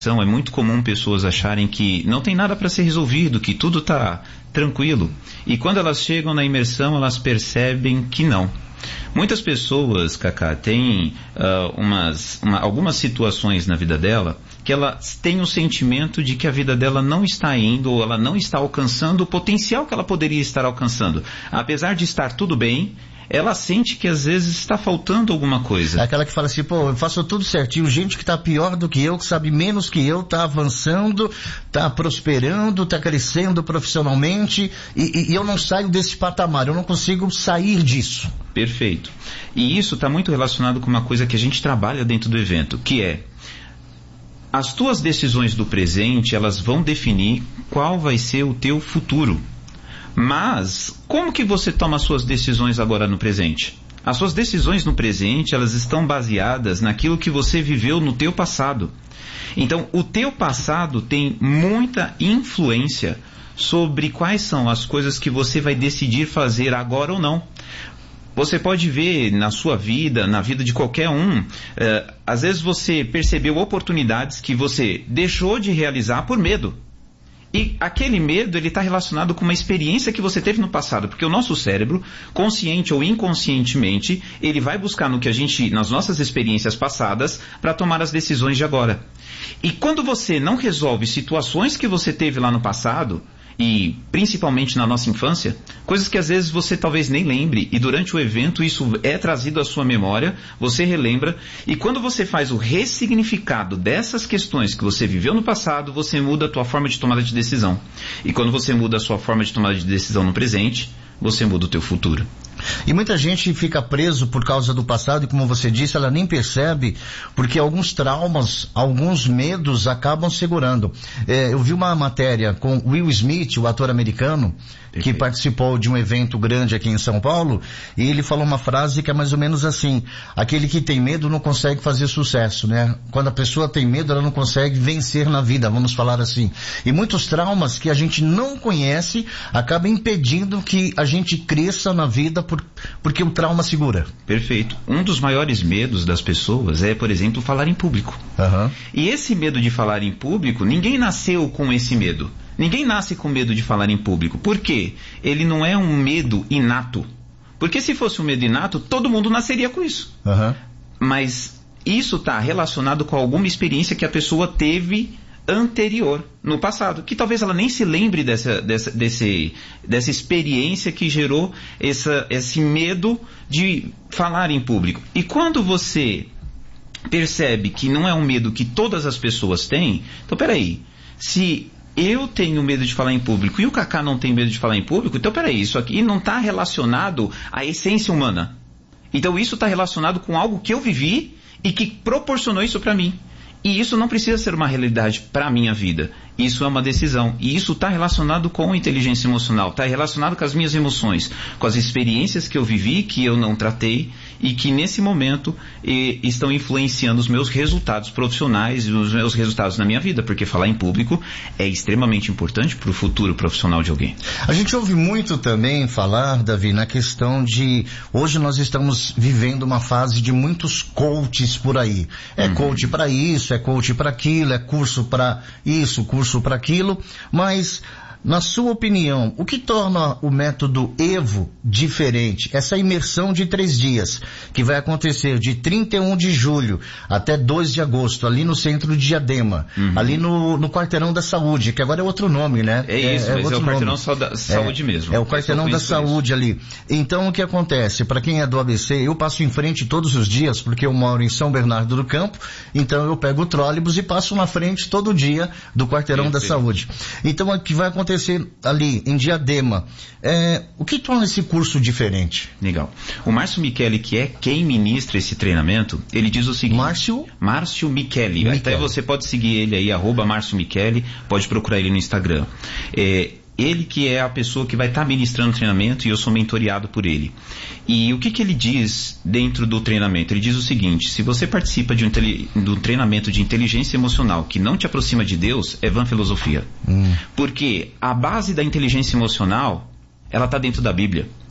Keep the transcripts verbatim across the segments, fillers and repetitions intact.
É muito comum pessoas acharem que não tem nada para ser resolvido, que tudo está tranquilo. E quando elas chegam na imersão, elas percebem que não. Muitas pessoas, Cacá, têm uh, umas, uma, algumas situações na vida dela que elas têm o sentimento de que a vida dela não está indo, ou ela não está alcançando o potencial que ela poderia estar alcançando. Apesar de estar tudo bem, ela sente que às vezes está faltando alguma coisa. É aquela que fala assim, pô, eu faço tudo certinho, gente que está pior do que eu, que sabe menos que eu, está avançando, está prosperando, está crescendo profissionalmente, e, e, e eu não saio desse patamar, eu não consigo sair disso. Perfeito. E isso está muito relacionado com uma coisa que a gente trabalha dentro do evento, que é as tuas decisões do presente, elas vão definir qual vai ser o teu futuro. Mas, como que você toma as suas decisões agora no presente? As suas decisões no presente, elas estão baseadas naquilo que você viveu no teu passado. Então, o teu passado tem muita influência sobre quais são as coisas que você vai decidir fazer agora ou não. Você pode ver na sua vida, na vida de qualquer um, eh, às vezes você percebeu oportunidades que você deixou de realizar por medo. E aquele medo, ele está relacionado com uma experiência que você teve no passado, porque o nosso cérebro, consciente ou inconscientemente, ele vai buscar no que a gente, nas nossas experiências passadas, para tomar as decisões de agora. E quando você não resolve situações que você teve lá no passado, e principalmente na nossa infância, coisas que às vezes você talvez nem lembre, e durante o evento isso é trazido à sua memória, você relembra, e quando você faz o ressignificado dessas questões que você viveu no passado, você muda a tua forma de tomada de decisão. E quando você muda a sua forma de tomada de decisão no presente, você muda o teu futuro. E muita gente fica preso por causa do passado e, como você disse, ela nem percebe, porque alguns traumas, alguns medos acabam segurando. É, eu vi uma matéria com Will Smith, o ator americano, Perfeito. Que participou de um evento grande aqui em São Paulo, e ele falou uma frase que é mais ou menos assim: aquele que tem medo não consegue fazer sucesso, né? Quando a pessoa tem medo, ela não consegue vencer na vida, vamos falar assim. E muitos traumas que a gente não conhece acabam impedindo que a gente cresça na vida, por, porque o trauma segura. Perfeito. Um dos maiores medos das pessoas é, por exemplo, falar em público. Uhum. E esse medo de falar em público, ninguém nasceu com esse medo. Ninguém nasce com medo de falar em público. Por quê? Ele não é um medo inato. Porque se fosse um medo inato, todo mundo nasceria com isso. Uhum. Mas isso está relacionado com alguma experiência que a pessoa teve anterior, no passado, que talvez ela nem se lembre dessa, dessa, desse, dessa experiência que gerou essa, esse medo de falar em público. E quando você percebe que não é um medo que todas as pessoas têm, então peraí, se eu tenho medo de falar em público e o Cacá não tem medo de falar em público, então peraí, isso aqui não está relacionado à essência humana. Então isso está relacionado com algo que eu vivi e que proporcionou isso para mim. E isso não precisa ser uma realidade para a minha vida. Isso é uma decisão. E isso está relacionado com a inteligência emocional. Está relacionado com as minhas emoções. Com as experiências que eu vivi, que eu não tratei. E que nesse momento e, estão influenciando os meus resultados profissionais e os meus resultados na minha vida. Porque falar em público é extremamente importante para o futuro profissional de alguém. A gente ouve muito também falar, Davi, na questão de... Hoje nós estamos vivendo uma fase de muitos coaches por aí. É uhum. coach para isso, é coach para aquilo, é curso para isso, curso para aquilo, mas na sua opinião, o que torna o método Evo diferente? Essa imersão de três dias, que vai acontecer de trinta e um de julho até dois de agosto, ali no centro de Diadema, uhum. ali no, no Quarteirão da Saúde, que agora é outro nome, né? É isso, é, é mas é o Quarteirão da Saúde é, mesmo. É o Quarteirão da Saúde isso. ali. Então o que acontece? Para quem é do A B C, eu passo em frente todos os dias, porque eu moro em São Bernardo do Campo, então eu pego o trólebus e passo na frente todo dia do Quarteirão Perfeito. da Saúde. Então o que vai acontecer ali em Diadema, é, o que torna esse curso diferente? Legal. O Márcio Micheli, que é quem ministra esse treinamento, ele diz o seguinte... Márcio? Márcio Micheli. Micheli. Até você pode seguir ele aí, arroba Márcio Micheli, pode procurar ele no Instagram. É, ele que é a pessoa que vai estar ministrando o treinamento e eu sou mentoreado por ele. E o que que ele diz dentro do treinamento? Ele diz o seguinte: se você participa de um, tele, de um treinamento de inteligência emocional que não te aproxima de Deus, é vã filosofia. Hum. Porque a base da inteligência emocional, ela está dentro da Bíblia.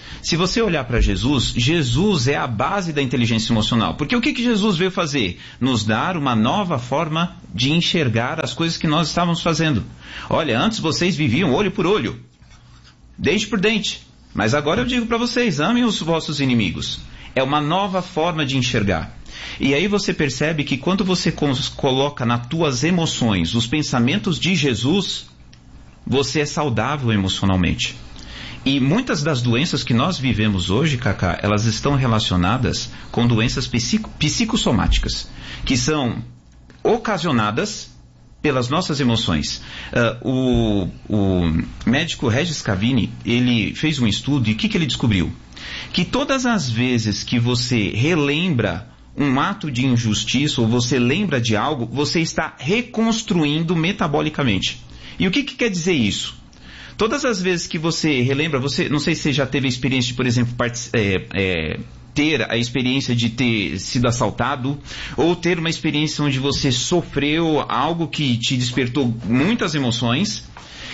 Se você olhar para Jesus, Jesus é a base da inteligência emocional. Porque o que, que Jesus veio fazer? Nos dar uma nova forma de enxergar as coisas que nós estávamos fazendo. Olha, antes vocês viviam olho por olho, dente por dente. Mas agora eu digo para vocês, amem os vossos inimigos. É uma nova forma de enxergar. E aí você percebe que quando você coloca nas tuas emoções os pensamentos de Jesus, você é saudável emocionalmente. E muitas das doenças que nós vivemos hoje, Cacá, elas estão relacionadas com doenças psico, psicossomáticas, que são ocasionadas pelas nossas emoções. Uh, o, o médico Regis Cavini, ele fez um estudo e o que, que ele descobriu? Que todas as vezes que você relembra um ato de injustiça ou você lembra de algo, você está reconstruindo metabolicamente. E o que, que quer dizer isso? Todas as vezes que você relembra, você, não sei se você já teve a experiência de, por exemplo, part, é, é, ter a experiência de ter sido assaltado, ou ter uma experiência onde você sofreu algo que te despertou muitas emoções,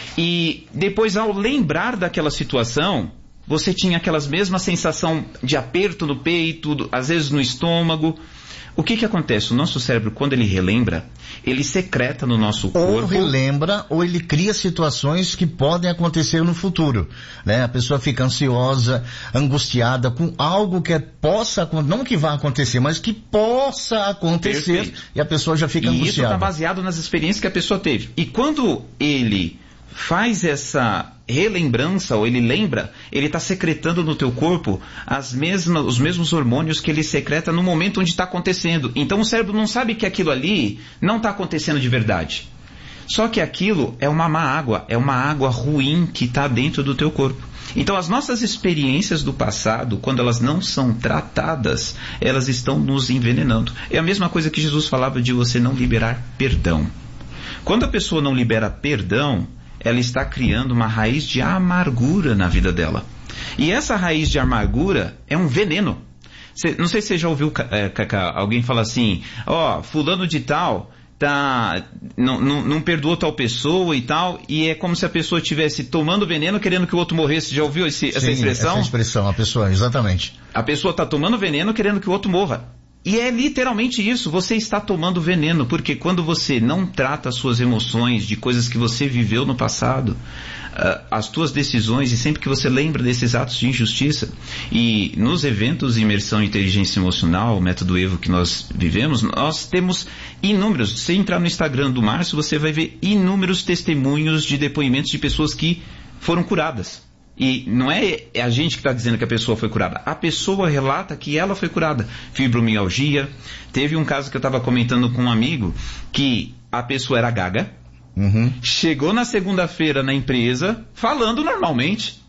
e depois ao lembrar daquela situação, você tinha aquelas mesmas sensação de aperto no peito, às vezes no estômago. O que que acontece? O nosso cérebro, quando ele relembra, ele secreta no nosso corpo. Ou relembra, ou ele cria situações que podem acontecer no futuro, né? A pessoa fica ansiosa, angustiada com algo que possa, não que vá acontecer, mas que possa acontecer. Perfeito. E a pessoa já fica e angustiada. E isso está baseado nas experiências que a pessoa teve. E quando ele faz essa relembrança, ou ele lembra, ele está secretando no teu corpo as mesmas, os mesmos hormônios que ele secreta no momento onde está acontecendo. Então o cérebro não sabe que aquilo ali não está acontecendo de verdade. Só que aquilo é uma má água, é uma água ruim que está dentro do teu corpo. Então as nossas experiências do passado, quando elas não são tratadas, elas estão nos envenenando. É a mesma coisa que Jesus falava de você não liberar perdão. Quando a pessoa não libera perdão, ela está criando uma raiz de amargura na vida dela. E essa raiz de amargura é um veneno. Cê, não sei se você já ouviu, é, Cacá, alguém falar assim, ó, oh, fulano de tal, tá, não, não, não perdoou tal pessoa e tal, e é como se a pessoa estivesse tomando veneno querendo que o outro morresse. Já ouviu esse, essa Sim, expressão? essa expressão, a pessoa, exatamente. A pessoa está tomando veneno querendo que o outro morra. E é literalmente isso, você está tomando veneno, porque quando você não trata as suas emoções de coisas que você viveu no passado, uh, as tuas decisões, e sempre que você lembra desses atos de injustiça, e nos eventos de imersão em inteligência emocional, o método Evo que nós vivemos, nós temos inúmeros. Se você entrar no Instagram do Márcio, você vai ver inúmeros testemunhos de depoimentos de pessoas que foram curadas. E não é a gente que está dizendo que a pessoa foi curada. A pessoa relata que ela foi curada. Fibromialgia. Teve um caso que eu estava comentando com um amigo que a pessoa era gaga. Uhum. Chegou na segunda-feira na empresa falando normalmente.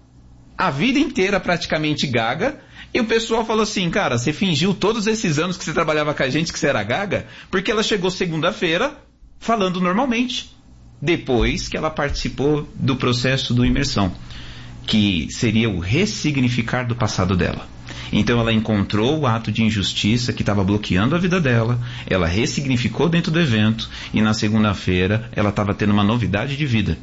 A vida inteira praticamente gaga. E o pessoal falou assim, cara, você fingiu todos esses anos que você trabalhava com a gente que você era gaga? Porque ela chegou segunda-feira falando normalmente. Depois que ela participou do processo do imersão, que seria o ressignificar do passado dela. Então ela encontrou o ato de injustiça que estava bloqueando a vida dela, ela ressignificou dentro do evento, e na segunda-feira ela estava tendo uma novidade de vida.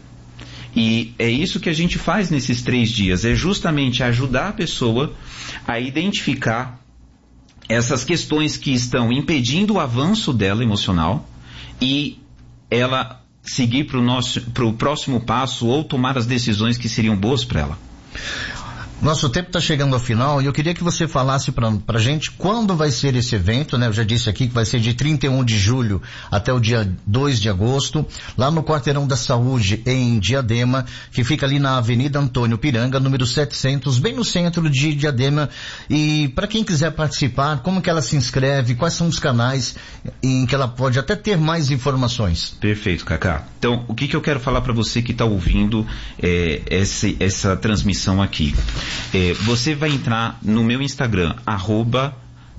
E é isso que a gente faz nesses três dias, é justamente ajudar a pessoa a identificar essas questões que estão impedindo o avanço dela emocional, e ela seguir para o nosso, para o próximo passo, ou tomar as decisões que seriam boas para ela. Nosso tempo está chegando ao final e eu queria que você falasse para a gente quando vai ser esse evento, né? Eu já disse aqui que vai ser de trinta e um de julho até o dia dois de agosto, lá no Quarteirão da Saúde, em Diadema, que fica ali na Avenida Antônio Piranga, número setecentos, bem no centro de Diadema. E para quem quiser participar, como que ela se inscreve, quais são os canais em que ela pode até ter mais informações? Perfeito, Cacá. Então, o que, que eu quero falar para você que está ouvindo é, essa, essa transmissão aqui? É, você vai entrar no meu Instagram, arroba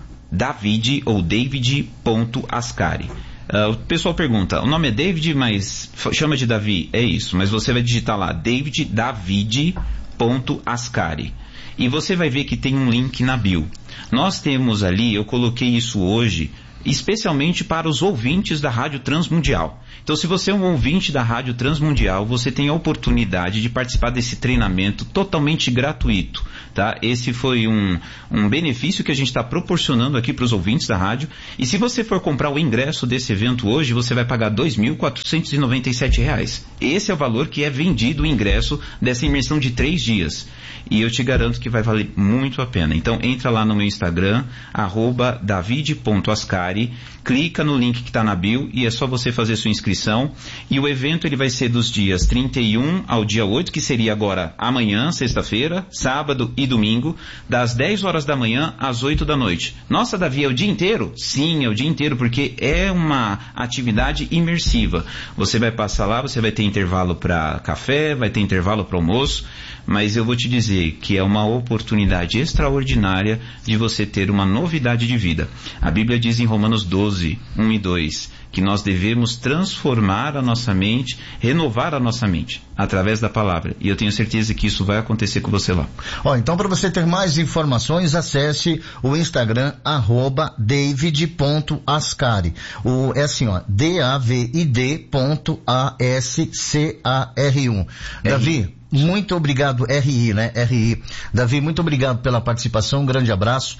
David ou David.ascari. Uh, o pessoal pergunta, o nome é David, mas chama de Davi? É isso, mas você vai digitar lá, David David.ascari. E você vai ver que tem um link na bio. Nós temos ali, eu coloquei isso hoje, especialmente para os ouvintes da Rádio Transmundial. Então, se você é um ouvinte da Rádio Transmundial, você tem a oportunidade de participar desse treinamento totalmente gratuito, tá? Esse foi um, um benefício que a gente está proporcionando aqui para os ouvintes da rádio. E se você for comprar o ingresso desse evento hoje, você vai pagar dois mil quatrocentos e noventa e sete reais. Esse é o valor que é vendido o ingresso dessa imersão de três dias. E eu te garanto que vai valer muito a pena. Então, entra lá no meu Instagram, arroba david ponto ascari, clica no link que está na bio e é só você fazer sua inscrição. E o evento ele vai ser dos dias trinta e um ao dia oito, que seria agora amanhã, sexta-feira, sábado e domingo, das dez horas da manhã às oito da noite. Nossa, Davi, é o dia inteiro? Sim, é o dia inteiro, porque é uma atividade imersiva. Você vai passar lá, você vai ter intervalo para café, vai ter intervalo para almoço, mas eu vou te dizer que é uma oportunidade extraordinária de você ter uma novidade de vida. A Bíblia diz em Romanos doze, um e dois, que nós devemos transformar a nossa mente, renovar a nossa mente, através da palavra. E eu tenho certeza que isso vai acontecer com você lá. Ó, então para você ter mais informações, acesse o Instagram, arroba david ponto ascari. O, é assim, ó, D A V I D ponto A S C A R um. Davi, muito obrigado, R I, né? R I. Davi, muito obrigado pela participação, um grande abraço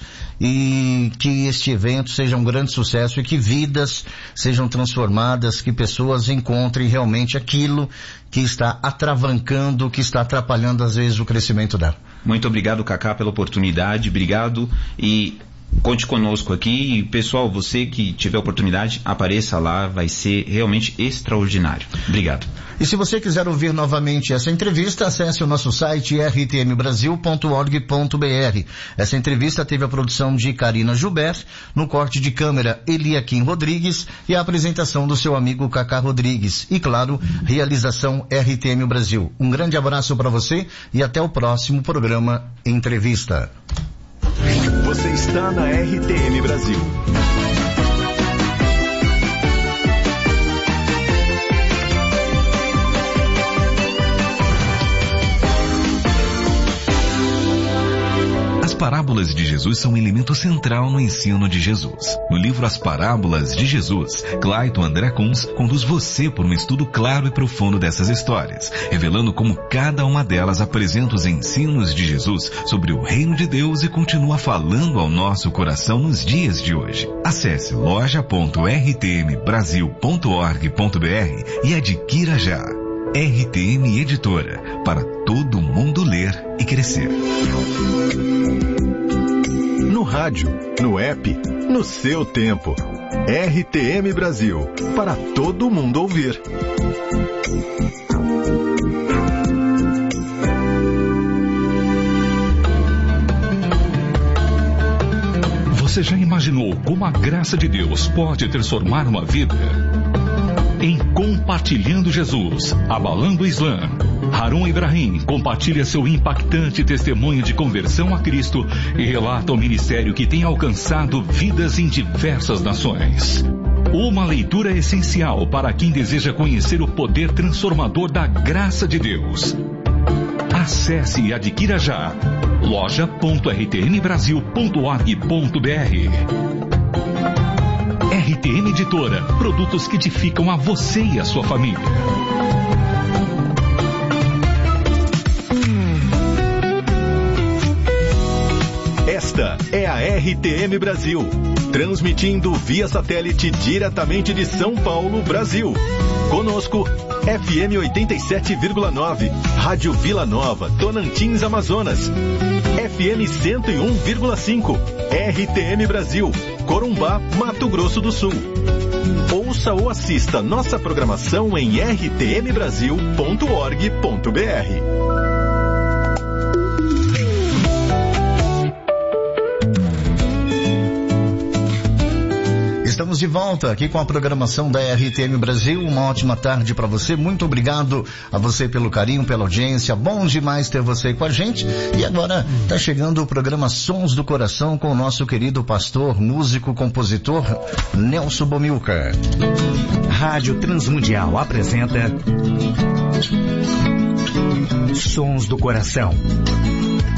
e que este evento seja um grande sucesso e que vidas sejam transformadas, que pessoas encontrem realmente aquilo que está atravancando, que está atrapalhando às vezes o crescimento dela. Muito obrigado, Cacá, pela oportunidade, obrigado e conte conosco aqui. E, pessoal, você que tiver oportunidade, apareça lá, vai ser realmente extraordinário. Obrigado. E se você quiser ouvir novamente essa entrevista, acesse o nosso site r t m brasil ponto org ponto b r. Essa entrevista teve a produção de Karina Gilbert, no corte de câmera Eliakim Rodrigues e a apresentação do seu amigo Cacá Rodrigues. E claro, realização R T M Brasil. Um grande abraço para você e até o próximo programa Entrevista. Você está na R T M Brasil. As parábolas de Jesus são um elemento central no ensino de Jesus. No livro As Parábolas de Jesus, Clayton André Kunz conduz você por um estudo claro e profundo dessas histórias, revelando como cada uma delas apresenta os ensinos de Jesus sobre o reino de Deus e continua falando ao nosso coração nos dias de hoje. Acesse loja ponto r t m brasil ponto org ponto b r e adquira já. R T M Editora, para todo mundo ler e crescer. No rádio, no app, no seu tempo. R T M Brasil, para todo mundo ouvir. Você já imaginou como a graça de Deus pode transformar uma vida? Em Compartilhando Jesus, Abalando o Islã, Harun Ibrahim compartilha seu impactante testemunho de conversão a Cristo e relata o ministério que tem alcançado vidas em diversas nações. Uma leitura essencial para quem deseja conhecer o poder transformador da graça de Deus. Acesse e adquira já loja ponto r t m brasil ponto org ponto b r. R T M Editora, produtos que edificam a você e a sua família. Esta é a R T M Brasil, transmitindo via satélite diretamente de São Paulo, Brasil. Conosco, F M oitenta e sete vírgula nove, Rádio Vila Nova, Tocantins, Amazonas. F M cento e um vírgula cinco, R T M Brasil, Corumbá, Mato Grosso do Sul. Ouça ou assista nossa programação em r t m brasil ponto org ponto b r. Estamos de volta aqui com a programação da R T M Brasil. Uma ótima tarde para você. Muito obrigado a você pelo carinho, pela audiência. Bom demais ter você com a gente. E agora está chegando o programa Sons do Coração com o nosso querido pastor, músico, compositor Nelson Bomilcar. Rádio Transmundial apresenta Sons do Coração.